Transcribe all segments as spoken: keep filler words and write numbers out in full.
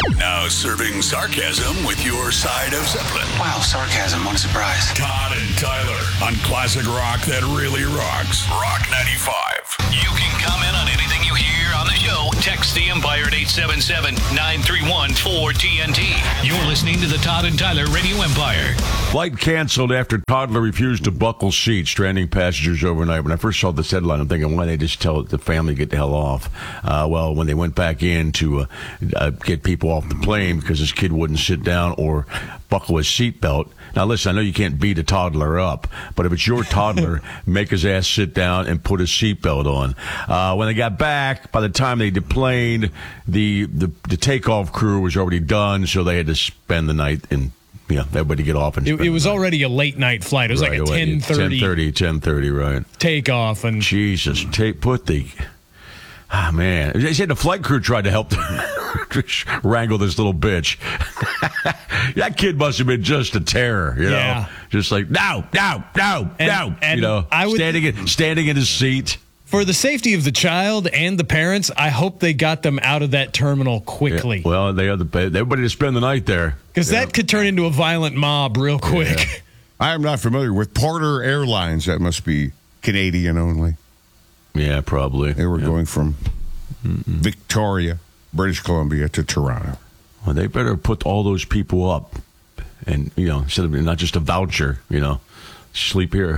Now serving sarcasm with your side of Zeppelin. Wow, sarcasm. What a surprise. Todd and Tyler on classic rock that really rocks. Rock ninety-five. You can comment on anything you hear on the show. Text the Empire at eight seven seven, nine three one, four T N T. You're listening to the Todd and Tyler Radio Empire. Flight canceled after toddler refused to buckle seat, stranding passengers overnight. When I first saw this headline, I'm thinking, why didn't they just tell the family to get the hell off? Uh, well, when they went back in to uh, uh, get people off the plane because this kid wouldn't sit down or buckle his seatbelt. Now, listen, I know you can't beat a toddler up, but if it's your toddler, make his ass sit down and put his seatbelt on. Uh, when they got back, by the time they deplaned, the, the the takeoff crew was already done, so they had to spend the night in. Yeah, everybody get off. And it, it was already a late night flight. It was right, like a ten thirty. ten thirty, ten thirty, right. Takeoff. And Jesus, take, put the... Ah, oh, man. They said the flight crew tried to help wrangle this little bitch. That kid must have been just a terror, you know? Yeah. Just like, no, no, no, and, no. And you know, I would, standing, in, standing in his seat. For the safety of the child and the parents, I hope they got them out of that terminal quickly. Yeah, well, they had the, everybody to spend the night there. Because yeah. that could turn into a violent mob real quick. Yeah. I am not familiar with Porter Airlines. That must be Canadian only. Yeah, probably. They were yeah. going from Mm-mm. Victoria, British Columbia to Toronto. Well, they better put all those people up. And, you know, instead of not just a voucher, you know, sleep here.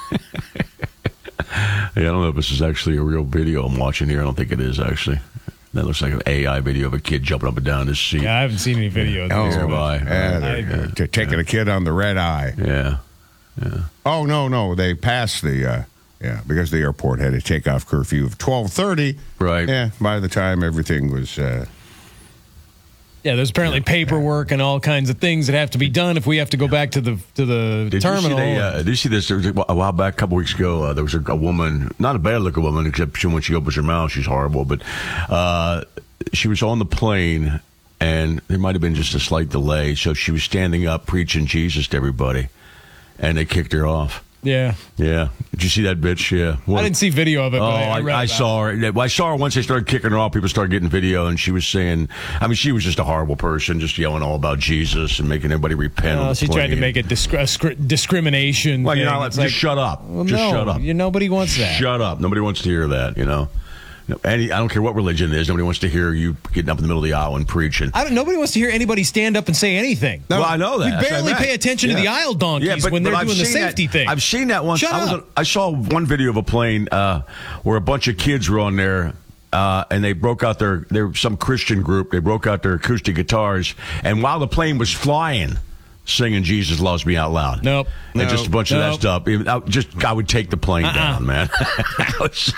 Yeah, I don't know if this is actually a real video I'm watching here. I don't think it is, actually. That looks like an A I video of a kid jumping up and down his seat. Yeah, I haven't seen any video of this. Oh, by. Yeah, I, yeah. To taking yeah. a kid on the red eye. Yeah, yeah. Oh, no, no. They passed the, uh, yeah, because the airport had a takeoff curfew of twelve thirty. Right. Yeah, by the time everything was... Uh, Yeah, there's apparently yeah, paperwork yeah. and all kinds of things that have to be done if we have to go back to the to the did terminal. You see the, uh, did you see this? There was a, a while back, a couple weeks ago, uh, there was a, a woman, not a bad-looking woman, except she, when she opens her mouth, she's horrible, but uh, she was on the plane, and there might have been just a slight delay, so she was standing up preaching Jesus to everybody, and they kicked her off. Yeah. Yeah. Did you see that bitch? Yeah. What? I didn't see video of it, oh, but I, I, read I, I saw her. I saw her once they started kicking her off. People started getting video, and she was saying, I mean, she was just a horrible person, just yelling all about Jesus and making everybody repent. Well, on the she plane. tried to make it discri- discrimination. Well, thing. you know, just like, shut up. Well, just no, shut up. You, nobody wants that. Shut up. Nobody wants to hear that, you know. Any, I don't care what religion it is. Nobody wants to hear you getting up in the middle of the aisle and preaching. I don't, nobody wants to hear anybody stand up and say anything. No, well, I know that. We That's barely pay attention yeah. to the aisle donkeys yeah, but, when they're but doing I've the safety that, thing. I've seen that once. Shut I, was up. on, I saw one video of a plane uh, where a bunch of kids were on there. Uh, and they broke out their, their some Christian group. They broke out their acoustic guitars, and while the plane was flying, singing "Jesus Loves Me" out loud. Nope. And nope. just a bunch nope. of that stuff. Even, I just I would take the plane uh-uh. down, man. I was,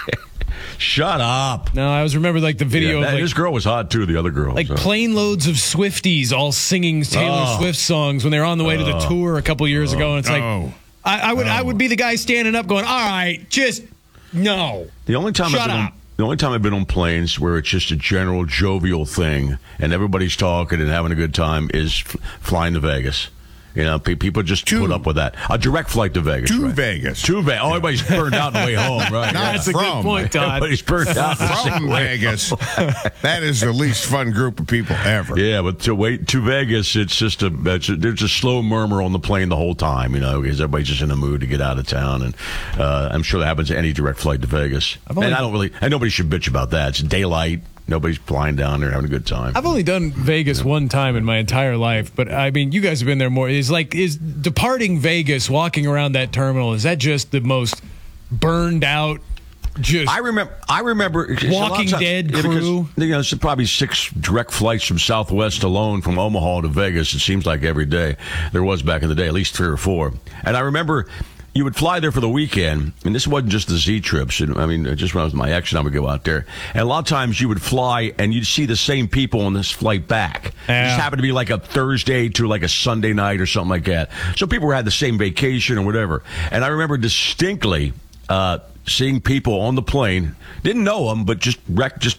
shut up. No, I always remember like the video. Yeah, that, of, like, this girl was hot too. The other girl, like so. plane loads of Swifties all singing Taylor Oh. Swift songs when they were on the way to the Oh. tour a couple years Oh. ago, and it's like Oh. I, I would Oh. I would be the guy standing up going, "All right, just no." The only time Shut I've been up. on, the only time I've been on planes where it's just a general jovial thing and everybody's talking and having a good time is f- flying to Vegas. You know, pe- people just To- put up with that. A direct flight to Vegas. To right? Vegas. To Vegas. Oh, everybody's burned out on the way home, right? Not That's a from. good point, Todd. Everybody's burned out on the From way Vegas. That is the least fun group of people ever. Yeah, but to wait to Vegas, it's just a, it's a there's a slow murmur on the plane the whole time, you know, because everybody's just in a mood to get out of town, and uh, I'm sure that happens to any direct flight to Vegas. I've only- and I don't really, and nobody should bitch about that. It's daylight, nobody's flying down there having a good time. I've only done Vegas one time in my entire life, but I mean, you guys have been there more. Is like is departing Vegas, walking around that terminal, is that just the most burned out? Just I remember. I remember Walking a lot of times- Dead yeah, because, crew. You know, it's probably six direct flights from Southwest alone from Omaha to Vegas. It seems like every day. There was back in the day, at least three or four. And I remember you would fly there for the weekend, and this wasn't just the Z trips. I mean, just when I was with my ex and I would go out there. And a lot of times you would fly and you'd see the same people on this flight back. Yeah. It just happened to be like a Thursday to like a Sunday night or something like that. So people had the same vacation or whatever. And I remember distinctly uh, seeing people on the plane, didn't know them, but just rec- just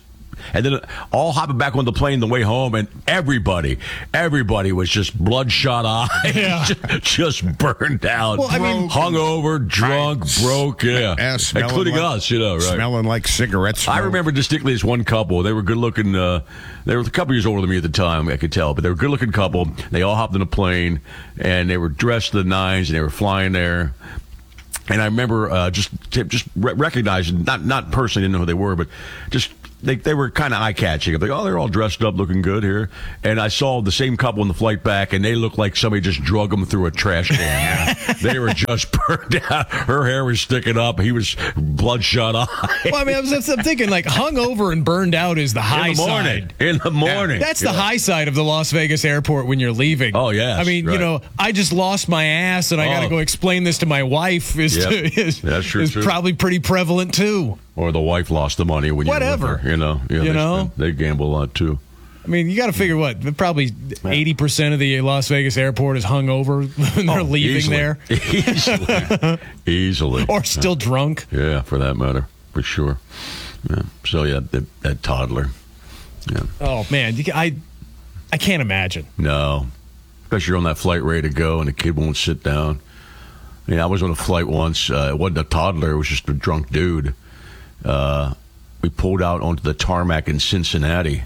And then all hopping back on the plane the way home, and everybody, everybody was just bloodshot eyes, Yeah. just, just burned out, Well, I mean- hungover, drunk, Right. broke, yeah, Yeah, smelling including like- us, you know, right? Smelling like cigarette smoke. I remember distinctly this one couple. They were good looking. Uh, they were a couple years older than me at the time, I could tell, but they were a good looking couple. They all hopped in a plane, and they were dressed to the nines, and they were flying there. And I remember uh, just just re- recognizing, not not personally, didn't know who they were, but just they they were kind of eye catching. I'm like, oh, they're all dressed up, looking good here. And I saw the same couple on the flight back, and they looked like somebody just drug them through a trash can. They were just burned out. Her hair was sticking up. He was bloodshot eyes. Well, I mean, I was, I'm thinking like hungover and burned out is the high In the morning. side. In the morning. That's the high side of the Las Vegas airport when you're leaving. Oh, yes, I mean, right. you know, I just lost my ass and I got to Oh. go explain this to my wife is, Yep. is, That's true, is too. probably pretty prevalent too. Or the wife lost the money when you Whatever. were with her, you know. Yeah, You they, know? they gamble a lot too. I mean, you got to figure what? Probably eighty percent of the Las Vegas airport is hungover when they're leaving Easily. there Easily. Easily. or still drunk. Yeah, for that matter, for sure. Yeah. So yeah, that, that toddler. Yeah. Oh man, you, ca- I I can't imagine. No, especially you're on that flight ready to go, and the kid won't sit down. I mean, I was on a flight once. Uh, it wasn't a toddler; it was just a drunk dude. Uh, we pulled out onto the tarmac in Cincinnati,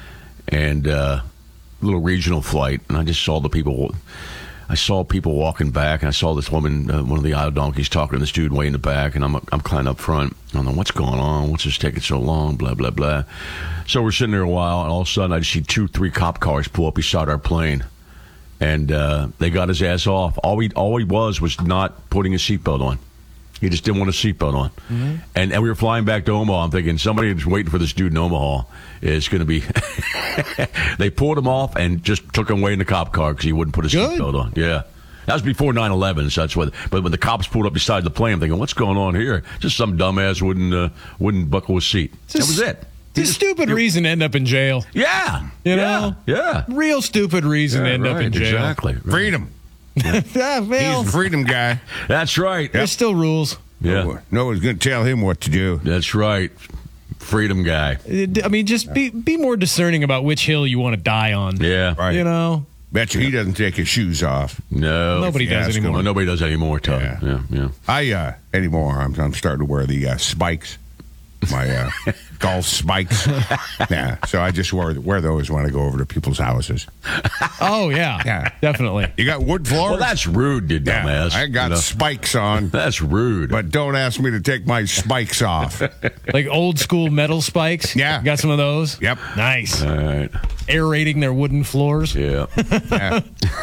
and uh, a little regional flight, and I just saw the people. I saw people walking back, and I saw this woman, uh, one of the aisle donkeys, talking to this dude way in the back, and I'm I'm climbing up front. I don't know what's going on. What's this taking so long? Blah blah blah. So we're sitting there a while, and all of a sudden I just see two, three cop cars pull up beside our plane, and uh, they got his ass off. All he all he was was not putting his seatbelt on. He just didn't want a seatbelt on. Mm-hmm. And, and we were flying back to Omaha. I'm thinking somebody that's waiting for this dude in Omaha is going to be. They pulled him off and just took him away in the cop car because he wouldn't put his Good. seatbelt on. Yeah. That was before nine eleven, so that's what. But when the cops pulled up beside the plane, I'm thinking, what's going on here? Just some dumbass wouldn't uh, wouldn't buckle his seat. That was it. It's a stupid reason to end up in jail. Yeah. You yeah. know? Yeah. Real stupid reason Yeah, to end up right, in jail. Exactly. Right. Freedom. Yeah, well, He's a freedom guy. That's right. there's still rules. Yeah. No, no one's going to tell him what to do. That's right. Freedom guy. I mean, just be be more discerning about which hill you want to die on. Yeah. Right. You know, Bet you he doesn't take his shoes off. No. Nobody If you does ask him. anymore. Well, nobody does anymore, Todd. Yeah. Yeah. Yeah. I uh anymore. I'm I'm starting to wear the uh, spikes, my uh, golf spikes. Yeah, so I just wear wear those when I go over to people's houses. Oh yeah, Yeah. definitely. You got wood floors? Well, that's rude, you yeah, dumbass. I got You know? spikes on, That's rude. but don't ask me to take my spikes off. Like old school metal spikes. Yeah. got some of those. Yep. Nice. All right. Aerating their wooden floors. Yeah. Yeah.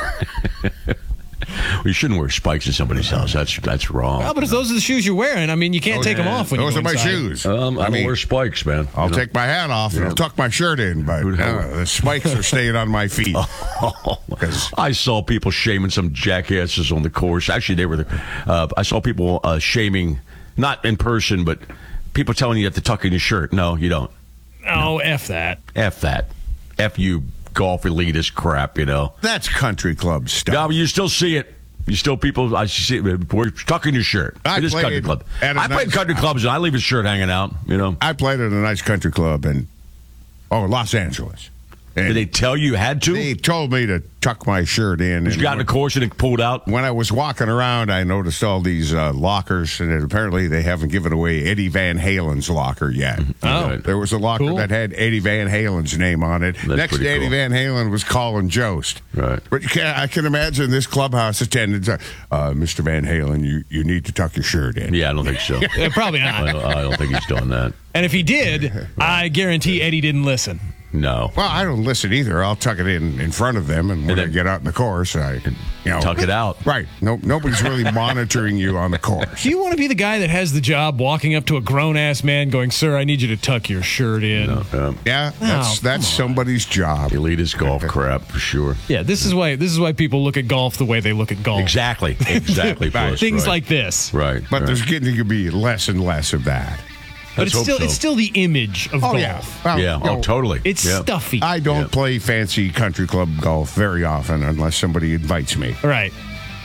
Well, you shouldn't wear spikes in somebody's house. That's that's wrong. Oh, but if those are the shoes you're wearing, I mean, you can't take them off when Those you are go my inside. shoes. um, I, I don't mean, wear spikes, man. I'll You know? take my hat off and Yeah. I'll tuck my shirt in, but Who'd have- uh, the spikes are staying on my feet. I saw people shaming some jackasses on the course. Actually, they were. The, uh, I saw people uh, shaming, not in person, but people telling you you have to tuck in your shirt. No, you don't. Oh, F that. F that. F you, golf elitist crap. You know. That's country club stuff. No, but you still see it. You still people. I see it. We're tucking your shirt. I it is played country club. at a I played nice- country clubs and I leave his shirt hanging out. You know. I played at a nice country club in oh Los Angeles. And Did they tell you you had to? they told me to tuck my shirt in. You and got in the course and it pulled out. when I was walking around, I noticed all these uh, lockers, and apparently they haven't given away Eddie Van Halen's locker yet. Oh. Right. There was a locker Cool. that had Eddie Van Halen's name on it. Next to pretty Eddie cool. Van Halen was Colin Jost. Right. But you can, I can imagine this clubhouse attendant, uh, uh, Mister Van Halen, you, you need to tuck your shirt in. Yeah, I don't think so. Uh, probably I not. don't, I don't think he's doing that. And if he did, I guarantee Eddie didn't listen. No. Well, I don't listen either. I'll tuck it in in front of them, and when And I then- get out in the course, I you know Tuck it out. Right. No, nobody's really monitoring you on the course. Do you want to be the guy that has the job walking up to a grown ass man going, "Sir, I need you to tuck your shirt in"? Um, Yeah, that's Oh, that's somebody's job. elitist golf crap for sure. Yeah, this is why this is why people look at golf the way they look at golf. Exactly. Exactly. Right. Puss, Things right. like this. Right. But right. there's getting to be less and less of that. But Let's it's hope still so. it's still the image of Oh golf. yeah. Well, Yeah. you Oh, know, totally. It's yeah. stuffy. I don't Yeah. play fancy country club golf very often unless somebody invites me. Right.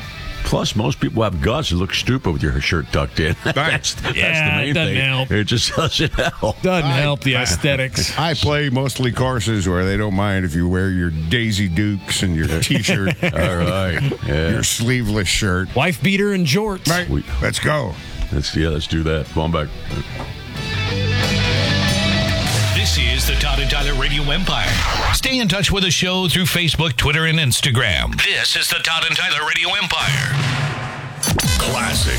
Plus, most people have guts and look stupid with your shirt tucked in. that's, that's Yeah, the main it doesn't thing. help. It just doesn't help. Doesn't I- help the aesthetics. I play mostly courses where they don't mind if you wear your Daisy Dukes and your T-shirt, All right. Yeah. your sleeveless shirt. Wife beater and jorts. Right. We- Let's go. Let's, yeah, let's do that. Come on back. This is the Todd and Tyler Radio Empire. Stay in touch with the show through Facebook, Twitter, and Instagram. This is the Todd and Tyler Radio Empire. Classic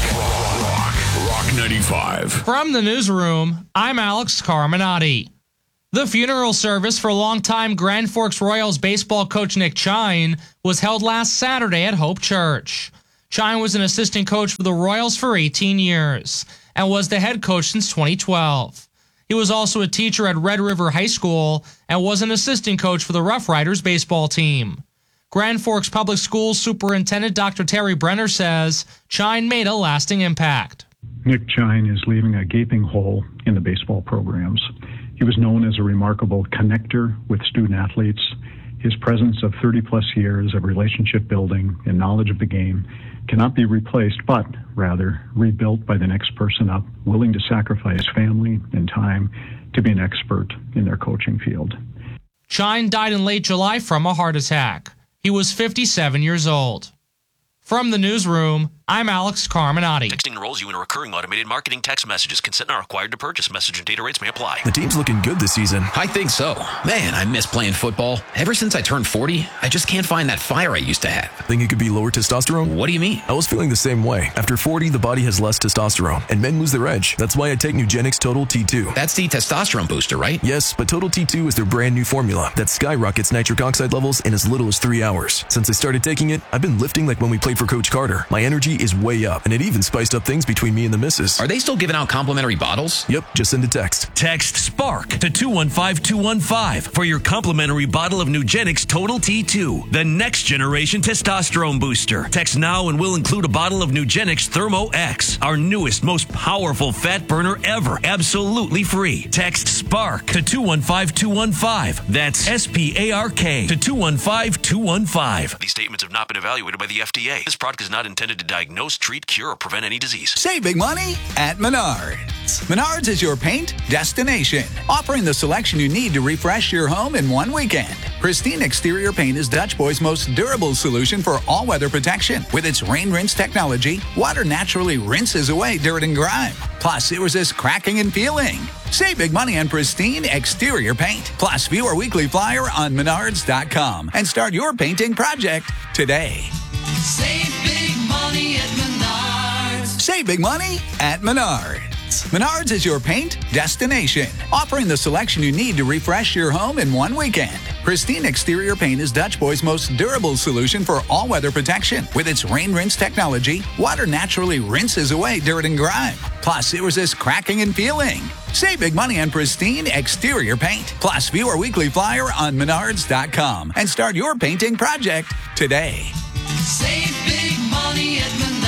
rock. Rock ninety-five. From the newsroom, I'm Alex Carminati. The funeral service for longtime Grand Forks Royals baseball coach Nick Chine was held last Saturday at Hope Church. Chine was an assistant coach for the Royals for eighteen years and was the head coach since twenty twelve. He was also a teacher at Red River High School and was an assistant coach for the Rough Riders baseball team. Grand Forks Public Schools Superintendent Doctor Terry Brenner says Chine made a lasting impact. Nick Chine is leaving a gaping hole in the baseball programs. He was known as a remarkable connector with student athletes. His presence of thirty plus years of relationship building and knowledge of the game cannot be replaced, but rather rebuilt by the next person up, willing to sacrifice family and time to be an expert in their coaching field. Chine died in late July from a heart attack. He was fifty-seven years old. From the newsroom, I'm Alex Carminati. Texting enrolls you in a recurring automated marketing text messages. Consent not required to purchase. Message and data rates may apply. The team's looking good this season. I think so. Man, I miss playing football. Ever since I turned forty, I just can't find that fire I used to have. Think it could be lower testosterone? What do you mean? I was feeling the same way. After forty, the body has less testosterone, and men lose their edge. That's why I take Nugenix Total T two. That's the testosterone booster, right? Yes, but Total T two is their brand new formula that skyrockets nitric oxide levels in as little as three hours. Since I started taking it, I've been lifting like when we played for Coach Carter. My energy is way up, and it even spiced up things between me and the missus. Are they still giving out complimentary bottles? Yep, just send a text. Text SPARK to two one five two one five for your complimentary bottle of Nugenix Total T two, the next generation testosterone booster. Text now and we'll include a bottle of Nugenix Thermo X, our newest, most powerful fat burner ever, absolutely free. Text SPARK to two one five two one five. That's S P A R K to two one five two one five. These statements have not been evaluated by the F D A. This product is not intended to diagnose, treat, cure, or prevent any disease. Save big money at Menards. Menards is your paint destination, offering the selection you need to refresh your home in one weekend. Pristine Exterior Paint is Dutch Boy's most durable solution for all-weather protection. With its rain rinse technology, water naturally rinses away dirt and grime. Plus, it resists cracking and peeling. Save big money on Pristine Exterior Paint. Plus, view our weekly flyer on menards dot com and start your painting project today. Save big money at Menards. Save big money at Menards. Menards is your paint destination, offering the selection you need to refresh your home in one weekend. Pristine Exterior Paint is Dutch Boy's most durable solution for all-weather protection. With its rain rinse technology, water naturally rinses away dirt and grime. Plus, it resists cracking and peeling. Save big money on Pristine Exterior Paint. Plus, view our weekly flyer on menards dot com and start your painting project today. Save big money at Menards.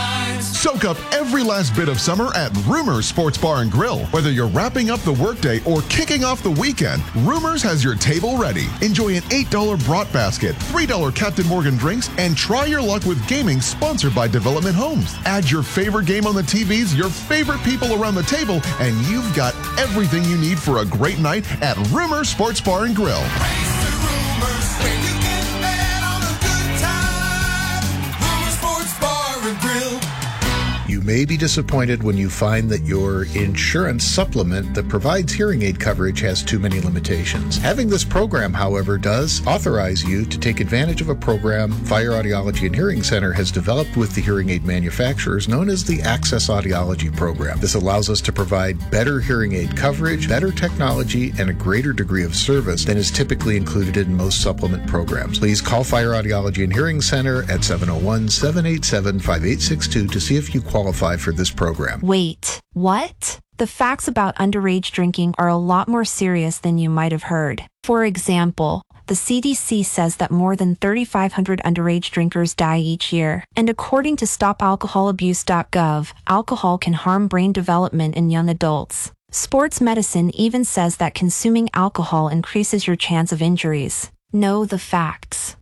Soak up every last bit of summer at Rumors Sports Bar and Grill. Whether you're wrapping up the workday or kicking off the weekend, Rumors has your table ready. Enjoy an eight dollar brat basket, three dollar Captain Morgan drinks, and try your luck with gaming sponsored by Development Homes. Add your favorite game on the T Vs, your favorite people around the table, and you've got everything you need for a great night at Rumors Sports Bar and Grill. You may be disappointed when you find that your insurance supplement that provides hearing aid coverage has too many limitations. Having this program, however, does authorize you to take advantage of a program Fire Audiology and Hearing Center has developed with the hearing aid manufacturers known as the Access Audiology Program. This allows us to provide better hearing aid coverage, better technology, and a greater degree of service than is typically included in most supplement programs. Please call Fire Audiology and Hearing Center at seven oh one, seven eight seven, five eight six two to see if you qualify for this program. Wait, what? The facts about underage drinking are a lot more serious than you might have heard. For example, the C D C says that more than thirty-five hundred underage drinkers die each year. And according to stop alcohol abuse dot gov, alcohol can harm brain development in young adults. Sports medicine even says that consuming alcohol increases your chance of injuries. Know the facts.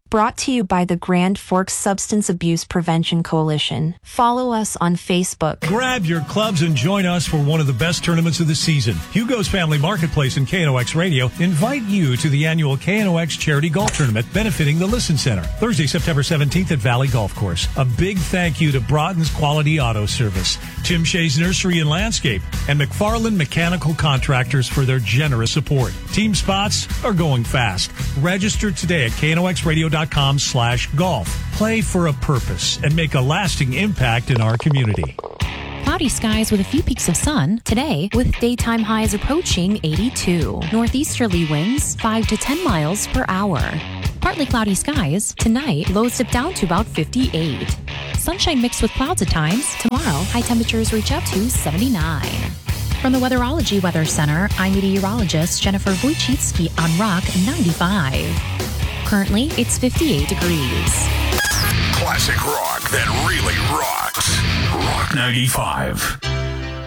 Brought to you by the Grand Forks Substance Abuse Prevention Coalition. Follow us on Facebook. Grab your clubs and join us for one of the best tournaments of the season. Hugo's Family Marketplace and K N O X Radio invite you to the annual K N O X Charity Golf Tournament benefiting the Listen Center. Thursday, September seventeenth at Valley Golf Course. A big thank you to Broughton's Quality Auto Service, Tim Shea's Nursery and Landscape, and McFarland Mechanical Contractors for their generous support. Team spots are going fast. Register today at K N O X radio dot com slash golf. Play for a purpose and make a lasting impact in our community. Cloudy skies with a few peaks of sun today, with daytime highs approaching eighty-two. Northeasterly winds five to ten miles per hour. Partly cloudy skies tonight, lows dip down to about fifty-eight. Sunshine mixed with clouds at times. Tomorrow, high temperatures reach up to seventy-nine. From the Weatherology Weather Center, I'm meteorologist Jennifer Wojcicki on Rock ninety-five. Currently, it's fifty-eight degrees. Classic rock that really rocks. Rock ninety-five.